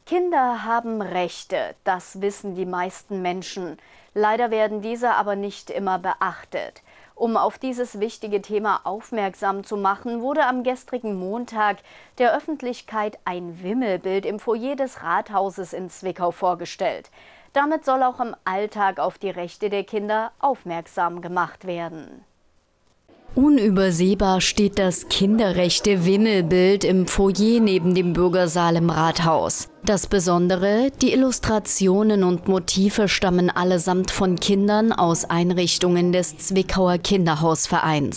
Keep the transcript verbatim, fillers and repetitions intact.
Kinder haben Rechte, das wissen die meisten Menschen. Leider werden diese aber nicht immer beachtet. Um auf dieses wichtige Thema aufmerksam zu machen, wurde am gestrigen Montag der Öffentlichkeit ein Wimmelbild im Foyer des Rathauses in Zwickau vorgestellt. Damit soll auch im Alltag auf die Rechte der Kinder aufmerksam gemacht werden. Unübersehbar steht das Kinderrechte-Wimmelbild im Foyer neben dem Bürgersaal im Rathaus. Das Besondere, die Illustrationen und Motive stammen allesamt von Kindern aus Einrichtungen des Zwickauer Kinderhausvereins.